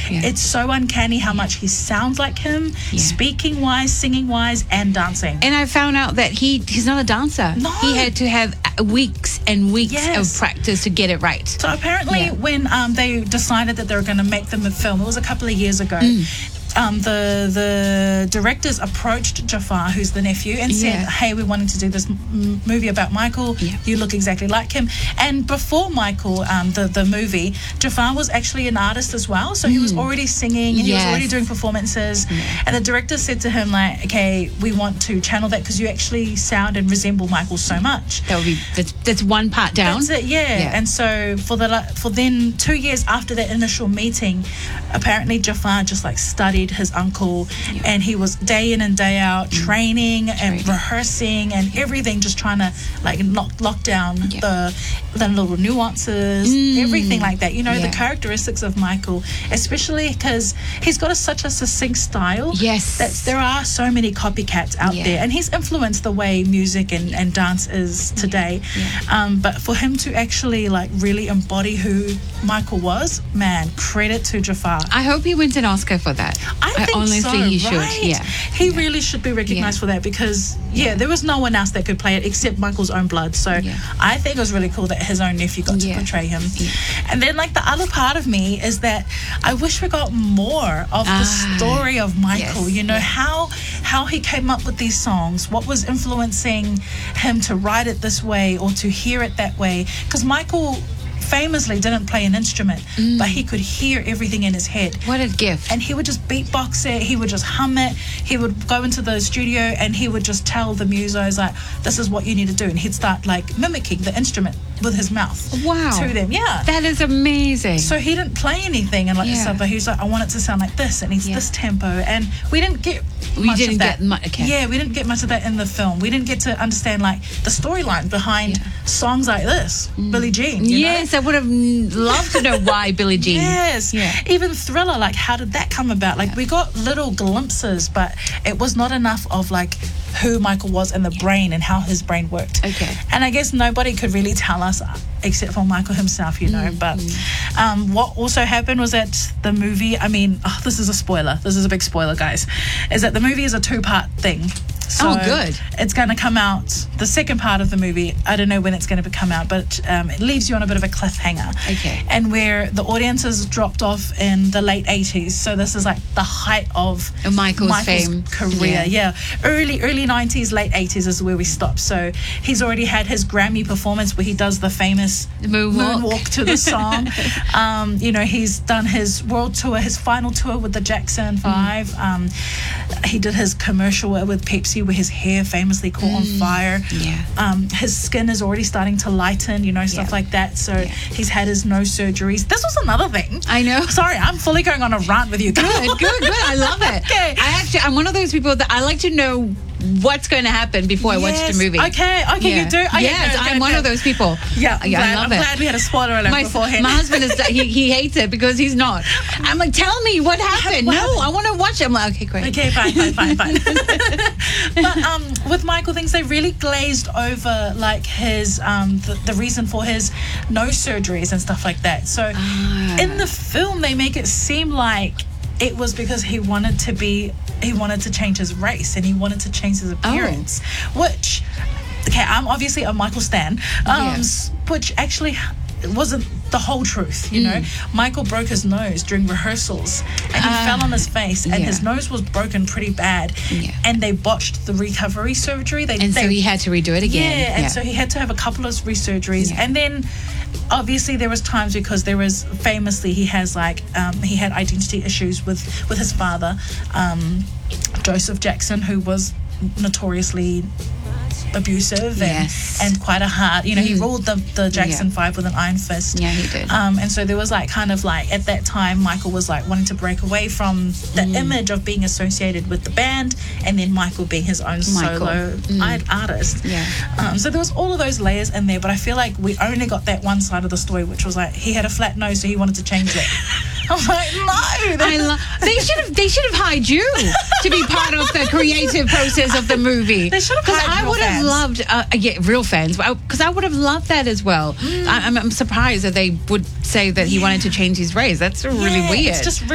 It's so uncanny how much he sounds like him, speaking wise, singing wise, and dancing. And I found out that he's not a dancer. No. He had to have weeks and weeks of practice to get it right. So apparently when they decided that they were going to make them a film, it was a couple of years ago, the directors approached Jafar, who's the nephew, and said, hey, we're wanting to do this movie about Michael. You look exactly like him. And before Michael, the movie, Jafar was actually an artist as well. So he was already singing and he was already doing performances. And the director said to him, like, okay, we want to channel that because you actually sound and resemble Michael so much. That would be that's one part down. That's it, And so for then 2 years after that initial meeting, apparently Jafar just like studied his uncle, and he was day in and day out training and rehearsing and everything, just trying to like lock down the little nuances, everything like that. You know, the characteristics of Michael, especially because he's got such a succinct style. That there are so many copycats out there, and he's influenced the way music and dance is today. But for him to actually like really embody who Michael was, man, credit to Jafar. I hope he wins an Oscar for that. I think honestly so, he should. He really should be recognized for that because there was no one else that could play it except Michael's own blood. So I think it was really cool that his own nephew got to portray him. And then like the other part of me is that I wish we got more of the story of Michael. You know, how he came up with these songs, what was influencing him to write it this way or to hear it that way, because Michael famously didn't play an instrument, but he could hear everything in his head. What a gift. And he would just beatbox it, he would just hum it, he would go into the studio and he would just tell the musos like, this is what you need to do, and he'd start like mimicking the instrument with his mouth to them. That is amazing. So he didn't play anything and like stuff, but he was like, I want it to sound like this, and it's this tempo, and we didn't get much of that. We didn't get much of that in the film. We didn't get to understand like the storyline behind songs like this, Billie Jean. You know? I would have loved to know why Billie Jean. Even Thriller, like how did that come about? Like we got little glimpses, but it was not enough of like who Michael was and the brain and how his brain worked. And I guess nobody could really tell us except for Michael himself, you know. But what also happened was that the movie, I mean, this is a spoiler. This is a big spoiler, guys. Is that the movie is a 2-part thing. So good. It's going to come out, the second part of the movie, I don't know when it's going to come out, but it leaves you on a bit of a cliffhanger. And where the audience has dropped off in the late 80s. So this is like the height of Michael's fame career. Early 90s, late 80s is where we stop. So he's already had his Grammy performance where he does the famous moonwalk to the song. You know, he's done his world tour, his final tour with the Jackson 5. He did his commercial with Pepsi where his hair famously caught on fire. His skin is already starting to lighten, you know, stuff like that. So he's had his nose surgeries. This was another thing. I know. Sorry, I'm fully going on a rant with you. Good. I love it. I'm one of those people that I like to know what's going to happen before I watch the movie. Okay, you do? I'm one of those people. I'm glad we had a spoiler alert beforehand. My husband is he hates it because he's not. I'm like, tell me what happened. No, I want to watch it. I'm like, okay, great. Okay, fine. But with Michael, things they really glazed over like his the reason for his nose surgeries and stuff like that. So in the film, they make it seem like it was because he wanted to change his race and he wanted to change his appearance, which, I'm obviously a Michael stan, which actually wasn't the whole truth, you know. Michael broke his nose during rehearsals and he fell on his face and his nose was broken pretty bad and they botched the recovery surgery. So he had to redo it again. And so he had to have a couple of resurgeries and then obviously there was times because there was famously he has like he had identity issues with his father, Joseph Jackson, who was notoriously abusive and quite a hard, you know, he ruled the Jackson 5 with an iron fist. He did. And so there was like kind of like at that time Michael was like wanting to break away from the image of being associated with the band and then Michael being his own solo artist. So there was all of those layers in there, but I feel like we only got that one side of the story, which was like he had a flat nose so he wanted to change it. I'm like, no. They should have hired you to be part of the creative process of the movie. They should have hired I would have loved, real fans, because I would have loved that as well. I'm surprised that they would say that he wanted to change his race. That's really weird. It's just